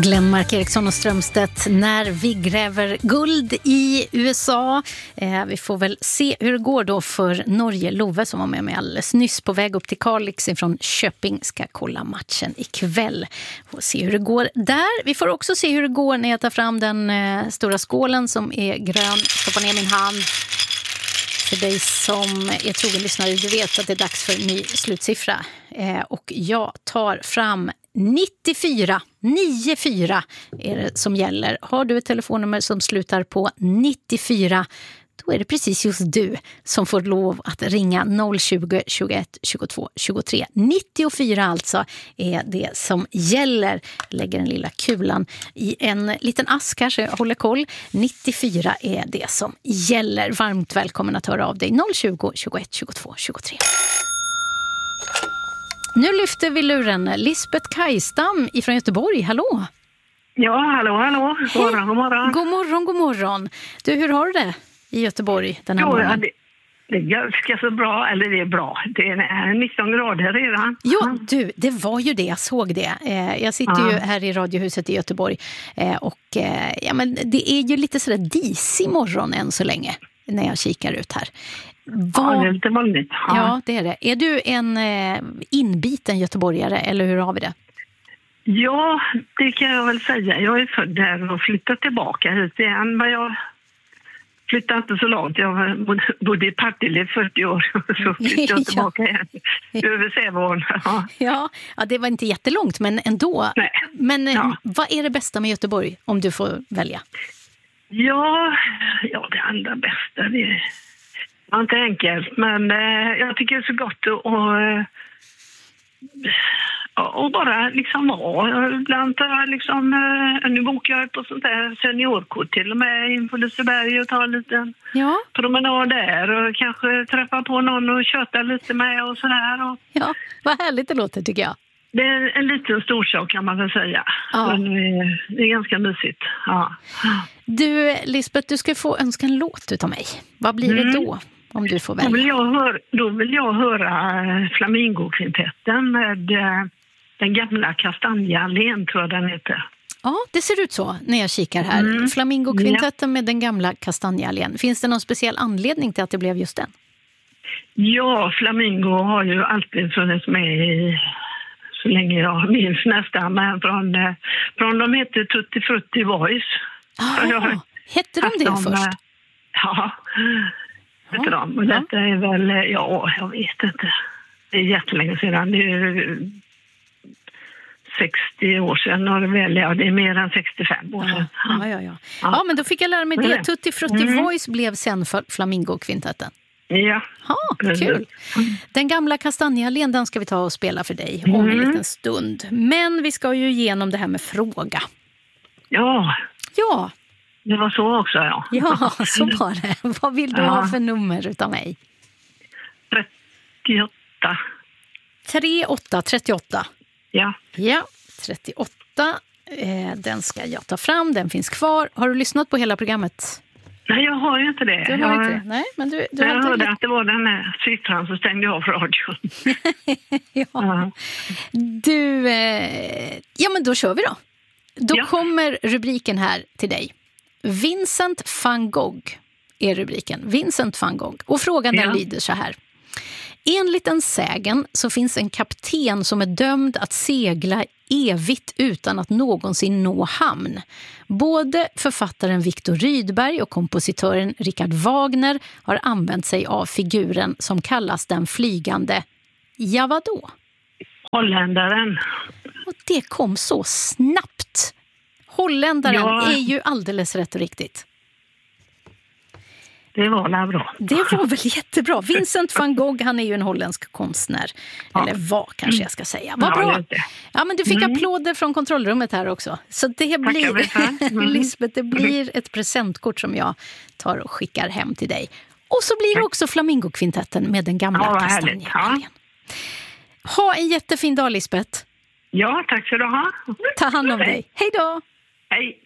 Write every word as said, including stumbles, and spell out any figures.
Glenmark Eriksson och Strömstedt, när vi gräver guld i U S A. Eh, vi får väl se hur det går då för Norge. Love som var med mig alldeles nyss på väg upp till Kalix från Köping ska kolla matchen ikväll. Får se hur det går där. Vi får också se hur det går när jag tar fram den eh, stora skålen som är grön. Stoppar ner min hand. För dig som är trogen lyssnare, du vet att det är dags för en ny slutsiffra. Eh, och jag tar fram nittiofyra. nittiofyra är det som gäller. Har du ett telefonnummer som slutar på nittiofyra, då är det precis just du som får lov att ringa noll tjugo, tjugoett, tjugotvå, tjugotre. nittiofyra alltså är det som gäller. Jag lägger den lilla kulan i en liten ask här så jag håller koll. nittiofyra är det som gäller. Varmt välkommen att höra av dig. noll tjugo, tjugoett, tjugotvå, tjugotre. Nu lyfter vi luren. Lisbeth Kajstam ifrån Göteborg. Hallå! Ja, hallå, hallå. God morgon, god morgon. God morgon, god morgon. Du, hur har du det i Göteborg den här jo, morgonen? Ja, det, det är ganska så bra, eller det är bra. Det är nitton grader redan. Ja, du, det var ju det, jag såg det. Eh, jag sitter ja. ju här i Radiohuset i Göteborg eh, och eh, ja, men det är ju lite sådär disig morgon än så länge när jag kikar ut här. Var... Ja, det är lite vanligt. Ja. ja, det är det. Är du en eh, inbiten göteborgare eller hur har vi det? Ja, det kan jag väl säga. Jag är född här och flyttat tillbaka hit igen. Men jag flyttade inte så långt. Jag bodde i Partille i fyrtio år så flyttade jag tillbaka igen. Över Sävån. Ja. Ja, ja, det var inte jättelångt men ändå. Nej. Men ja. Vad är det bästa med Göteborg om du får välja? Ja, ja det allra bästa det är Det var inte enkelt, men eh, jag tycker det är så gott att och, och bara liksom vara. Ibland tar jag liksom, eh, nu bokar jag på sånt där seniorkort till och med in på Liseberg och tar en liten ja. promenad där och kanske träffa på någon och köta lite med och sådär. Och... Ja, vad härligt det låter tycker jag. Det är en liten storsak kan man väl säga. Ja. Men det är ganska mysigt. Ja. Du, Lisbeth, du ska få önska en låt utav mig. Vad blir mm. det då? Om du får välja. Då vill jag höra, då vill jag höra Flamingokvintetten med äh, den gamla Kastanjeallén, tror jag den heter. Ja, det ser ut så när jag kikar här. Mm. Flamingokvintetten ja. med den gamla Kastanjeallén. Finns det någon speciell anledning till att det blev just den? Ja, Flamingo har ju alltid funnits med i, så länge jag minns nästan, men från, från de heter Tutti Frutti Voice. Ah, jag, hette de det de, först? Ja, heter de. Och ja. Detta är väl, ja, jag vet inte. Det är jättelänge sedan. Det är sextio år sedan. Och det, väl, ja, det är mer än sextiofem år sedan. Ja, ja, ja. ja. ja men då fick jag lära mig det. Tutti Frutti mm. Voice blev sen för Flamingokvintetten. Ja. Ja, kul. Den gamla Kastanjeallén, den ska vi ta och spela för dig om en liten stund. Men vi ska ju igenom det här med fråga. Ja. Ja. Det var så också, ja. Ja, så var det. Vad vill du ja. ha för nummer utav mig? trettioåtta. trettioåtta, trettioåtta. Ja. Ja, trettioåtta. Eh, den ska jag ta fram, den finns kvar. Har du lyssnat på hela programmet? Nej, jag har ju inte det. Du har jag, inte det? Nej, men du, du jag har hörde lite... att det var den här siffran så stängde jag av radion. ja. ja. Du, eh... ja men då kör vi då. Då ja. kommer rubriken här till dig. Vincent van Gogh är rubriken. Vincent van Gogh. Och frågan ja. den lyder så här. Enligt en sägen så finns en kapten som är dömd att segla evigt utan att någonsin nå hamn. Både författaren Viktor Rydberg och kompositören Richard Wagner har använt sig av figuren som kallas den flygande. Ja, vadå? Holländaren. Och det kom så snabbt. Holländaren ja. är ju alldeles rätt och riktigt. Det var väl bra. Det var väl jättebra. Vincent van Gogh, han är ju en holländsk konstnär. Ja. Eller var kanske jag ska säga. Vad bra. Ja, ja, men du fick mm. applåder från kontrollrummet här också. Så det blir, mm. Lisbeth, det blir ett presentkort som jag tar och skickar hem till dig. Och så blir det också Flamingokvintetten med den gamla ja, Kastanjeallén. Ja. Ha en jättefin dag, Lisbeth. Ja, tack ska du ha. Ta hand om dig. Hej då. Hej.